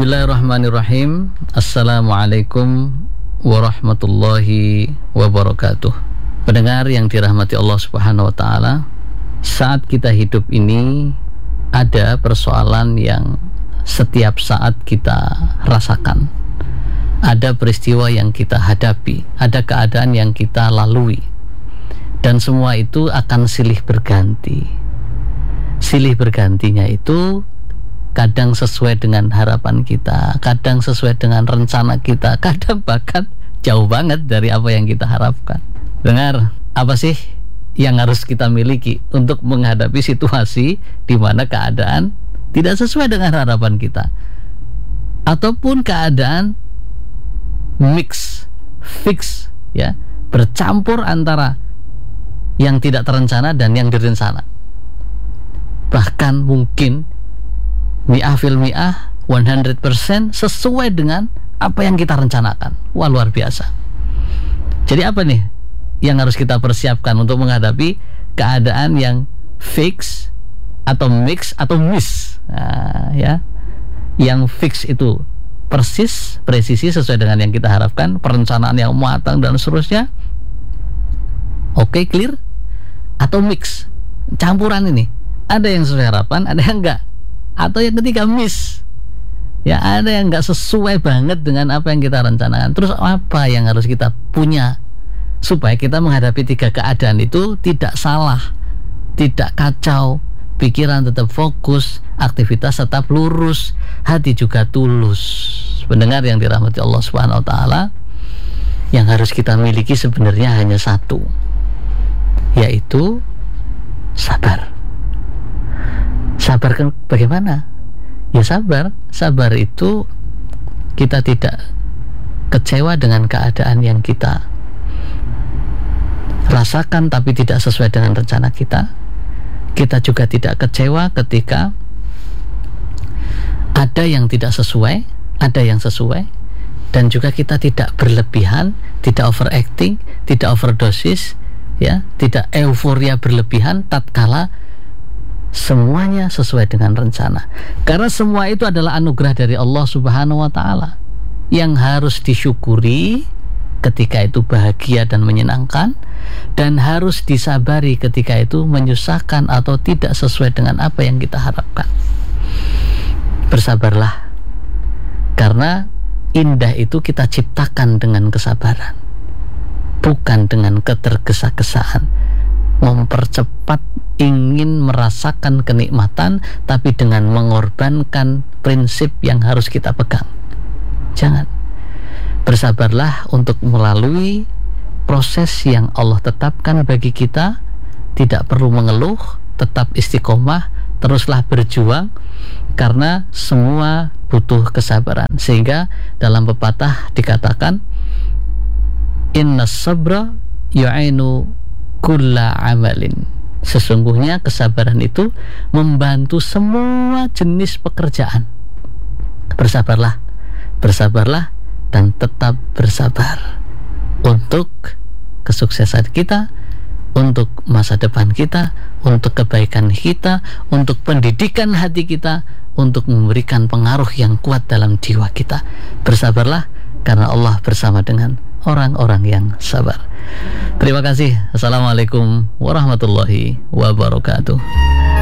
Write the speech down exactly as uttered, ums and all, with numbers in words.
Bismillahirrahmanirrahim. Assalamualaikum warahmatullahi wabarakatuh. Pendengar yang dirahmati Allah Subhanahu wa taala, saat kita hidup ini ada persoalan yang setiap saat kita rasakan. Ada peristiwa yang kita hadapi, ada keadaan yang kita lalui. Dan semua itu akan silih berganti. Silih bergantinya itu kadang sesuai dengan harapan kita, kadang sesuai dengan rencana kita, kadang bahkan jauh banget dari apa yang kita harapkan. Dengar, apa sih yang harus kita miliki untuk menghadapi situasi di mana keadaan tidak sesuai dengan harapan kita, ataupun keadaan mix, fix, ya, bercampur antara yang tidak terencana dan yang direncana. Bahkan mungkin mi'ah fil mi'ah, seratus persen sesuai dengan apa yang kita rencanakan. Wah, luar biasa. Jadi apa nih yang harus kita persiapkan untuk menghadapi keadaan yang fix atau mix atau miss? Nah, ya, yang fix itu persis, presisi sesuai dengan yang kita harapkan, perencanaan yang matang dan seterusnya. Oke, clear? Atau mix, campuran ini. Ada yang sesuai harapan, ada yang enggak. Atau yang ketiga miss, ya, ada yang nggak sesuai banget dengan apa yang kita rencanakan. Terus apa yang harus kita punya supaya kita menghadapi tiga keadaan itu tidak salah, tidak kacau, pikiran tetap fokus, aktivitas tetap lurus, hati juga tulus. Pendengar yang dirahmati Allah Subhanahu wa taala, yang harus kita miliki sebenarnya hanya satu, yaitu sabar. Sabar kan bagaimana? Ya sabar, sabar itu kita tidak kecewa dengan keadaan yang kita rasakan tapi tidak sesuai dengan rencana kita. Kita juga tidak kecewa ketika ada yang tidak sesuai, ada yang sesuai, dan juga kita tidak berlebihan, tidak overacting, tidak overdosis, ya, tidak euforia berlebihan tatkala semuanya sesuai dengan rencana. Karena semua itu adalah anugerah dari Allah Subhanahu wa taala yang harus disyukuri ketika itu bahagia dan menyenangkan, dan harus disabari ketika itu menyusahkan atau tidak sesuai dengan apa yang kita harapkan. Bersabarlah, karena indah itu kita ciptakan dengan kesabaran, bukan dengan ketergesa-gesaan, mempercepat ingin merasakan kenikmatan tapi dengan mengorbankan prinsip yang harus kita pegang. Jangan. Bersabarlah untuk melalui proses yang Allah tetapkan bagi kita. Tidak perlu mengeluh, tetap istiqomah, teruslah berjuang, karena semua butuh kesabaran. Sehingga dalam pepatah dikatakan, inna sabra yu'inu kulla amalin. Sesungguhnya kesabaran itu membantu semua jenis pekerjaan. Bersabarlah, bersabarlah, dan tetap bersabar untuk kesuksesan kita, untuk masa depan kita, untuk kebaikan kita, untuk pendidikan hati kita, untuk memberikan pengaruh yang kuat dalam jiwa kita. Bersabarlah, karena Allah bersama dengan orang-orang yang sabar. Terima kasih. Assalamualaikum warahmatullahi wabarakatuh.